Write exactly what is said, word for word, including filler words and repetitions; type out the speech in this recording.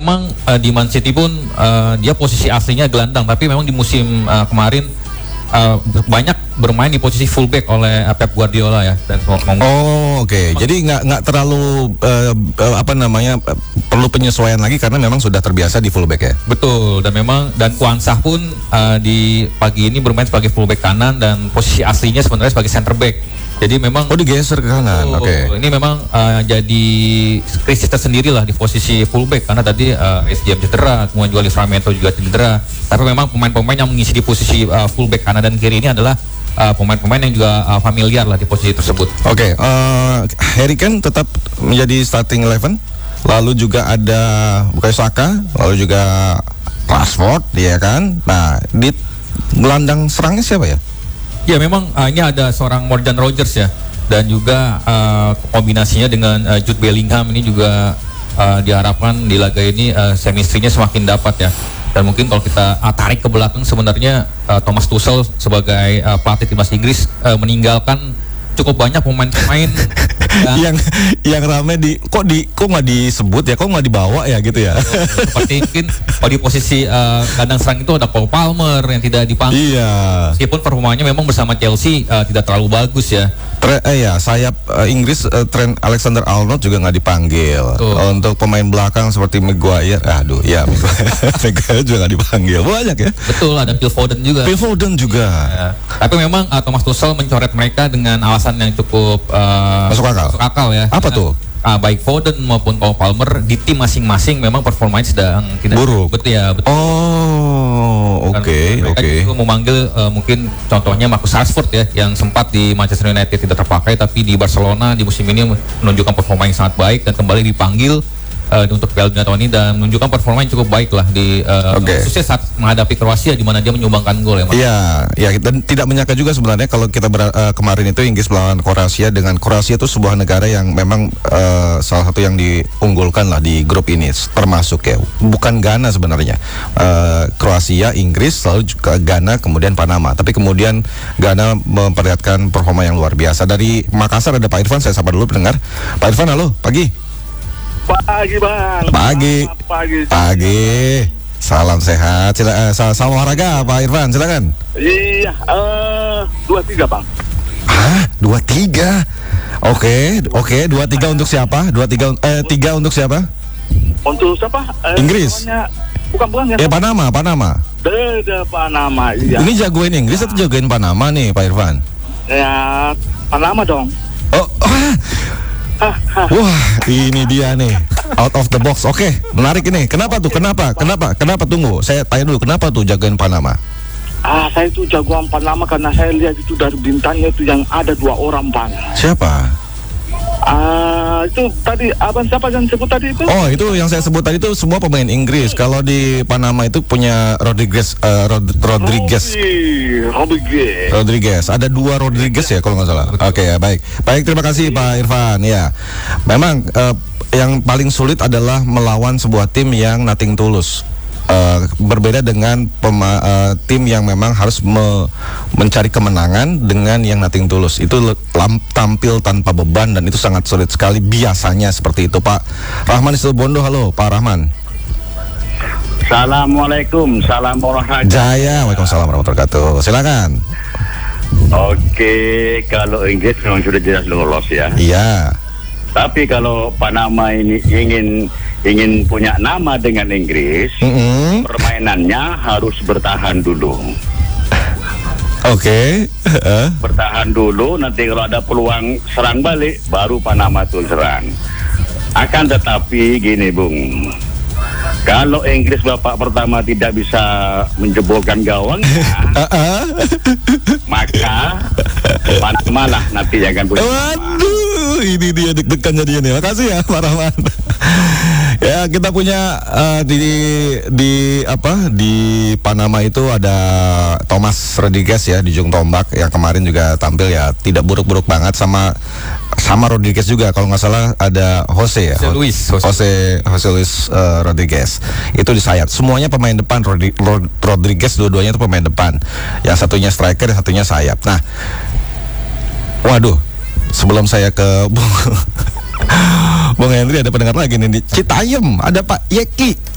memang uh, di Man City pun uh, dia posisi aslinya gelandang, tapi memang di musim uh, kemarin Uh, banyak bermain di posisi fullback oleh uh, Pep Guardiola ya. Dan oh oke, okay. Jadi nggak nggak terlalu uh, uh, apa namanya uh, perlu penyesuaian lagi karena memang sudah terbiasa di fullback ya. Betul, dan memang dan Kwanzaa pun uh, di pagi ini bermain sebagai fullback kanan dan posisi aslinya sebenarnya sebagai center back. Jadi memang oh digeser ke kanan. Oh, Oke. Okay. Ini memang uh, jadi krisis tersendiri lah di posisi fullback karena tadi uh, S J M cedera, kemudian juga Livramento juga cedera. Tapi memang pemain-pemain yang mengisi di posisi uh, fullback kanan dan kiri ini adalah uh, pemain-pemain yang juga uh, familiar lah di posisi tersebut. Oke, okay, uh, Harry Kane tetap menjadi starting eleven. Lalu juga ada Bukayo Saka, lalu juga Rashford, ya kan? Nah, di gelandang serangnya siapa ya? Ya memang uh, ini ada seorang Morgan Rogers ya, dan juga uh, kombinasinya dengan uh, Jude Bellingham ini juga uh, diharapkan di laga ini uh, chemistry-nya semakin dapat ya. Dan mungkin kalau kita uh, tarik ke belakang sebenarnya uh, Thomas Tuchel sebagai uh, pelatih timnas Inggris uh, meninggalkan cukup banyak pemain-pemain yang yang rame di kok di kok nggak disebut ya, kok nggak dibawa ya gitu ya. Seperti mungkin kalau di posisi uh, gelandang serang itu ada Cole Palmer yang tidak dipanggil. Iya. Meskipun performanya memang bersama Chelsea uh, tidak terlalu bagus ya. Tre, eh ya sayap uh, Inggris uh, Trent Alexander-Arnold juga nggak dipanggil. Tuh. Untuk pemain belakang seperti Maguire, aduh ya Maguire juga nggak dipanggil. Banyak ya. Betul, ada Phil Foden juga. Phil Foden juga. Ya. Tapi memang uh, Thomas Tuchel mencoret mereka dengan alasan yang cukup uh, masuk akal. Masuk akal ya. Apa tuh? Uh, baik Foden maupun Cole Palmer di tim masing-masing memang performanya sedang tidak buruk. Betul ya, betul. Oh, oke, okay, oke. Okay. Mereka memanggil uh, mungkin contohnya Marcus Rashford ya, yang sempat di Manchester United tidak terpakai, tapi di Barcelona di musim ini menunjukkan performa yang sangat baik dan kembali dipanggil Uh, untuk Piala Dunia tahun ini dan menunjukkan performa yang cukup baik lah di uh, okay. khususnya saat menghadapi Kroasia di mana dia menyumbangkan gol ya. Iya, ya dan tidak menyangka juga sebenarnya kalau kita ber, uh, kemarin itu Inggris melawan Kroasia, dengan Kroasia itu sebuah negara yang memang uh, salah satu yang diunggulkan lah di grup ini termasuk ya. Bukan Ghana sebenarnya. Uh, Kroasia, Inggris, lalu juga Ghana, kemudian Panama. Tapi kemudian Ghana memperlihatkan performa yang luar biasa. Dari Makassar ada Pak Irfan, saya sapa dulu pendengar. Pak Irfan, halo, pagi. Pagi bang. Pagi. Pagi. Pagi. Salam sehat. Sila, uh, salam olahraga Pak Irfan, silakan. Iya. Uh, dua tiga bang. Hah? Dua tiga. Oke, oke. Dua tiga untuk siapa? Dua tiga. Eh tiga untuk siapa? Untuk siapa? Uh, Inggris. Namanya, bukan bukan ya. Eh Panama, Panama. Beda Panama. Iya. Ini jagoin Inggris atau jagoin Panama nih Pak Irfan? Ya Panama dong. Oh. oh. Wah, ini dia nih, out of the box. Oke, menarik ini. Kenapa tuh? Kenapa? Kenapa? Kenapa? Tunggu, saya tanya dulu. Kenapa tuh jagain Panama? Ah, saya itu jagoan Panama karena saya lihat itu dari bintangnya itu yang ada dua orang bang. Siapa? Ah, itu tadi abang siapa yang sebut tadi itu? Oh, itu yang saya sebut tadi itu semua pemain Inggris. Kalau di Panama itu punya Rodriguez, uh, Rod Rodriguez. Rodriguez. Rodriguez. Ada dua Rodriguez ya kalau nggak salah. Oke, okay, ya baik. Baik, terima kasih Pak Irfan. Ya, memang uh, yang paling sulit adalah melawan sebuah tim yang nothing tulus. Uh, berbeda dengan pema, uh, tim yang memang harus me, mencari kemenangan dengan yang nothing tulus. Itu lam, tampil tanpa beban dan itu sangat sulit sekali biasanya seperti itu. Pak Rahman di Situbondo, halo Pak Rahman. Assalamualaikum, salam olahraga. Jaya, waalaikumsalam warahmatullahi wabarakatuh. Silakan. Oke, kalau Inggris memang sudah jelas lolos ya. Iya. Tapi kalau Panama ini ingin ingin punya nama dengan Inggris, mm-hmm. permainannya harus bertahan dulu. Oke. Okay. Uh. Bertahan dulu, nanti kalau ada peluang serang balik, baru Panama tuh serang. Akan tetapi gini Bung, kalau Inggris babak pertama tidak bisa menjebolkan gawangnya, uh-uh. maka Panama lah nanti yang akan punya. Waduh, ini dia deg-degannya dia nih. Makasih ya Pak Rahman. Ya, kita punya uh, di di apa di Panama itu ada Thomas Rodriguez ya di ujung tombak yang kemarin juga tampil ya tidak buruk-buruk banget, sama sama Rodriguez juga kalau nggak salah ada Jose ya. Jose Luis. Jose Jose, Jose Luis uh, Rodriguez itu di sayap. Semuanya pemain depan. Rodri, Rod, Rodriguez dua-duanya itu pemain depan. Yang satunya striker, yang satunya sayap. Nah, waduh, sebelum saya ke Bung Henry ada pendengar lagi nih di Citayam, ada Pak Yeki.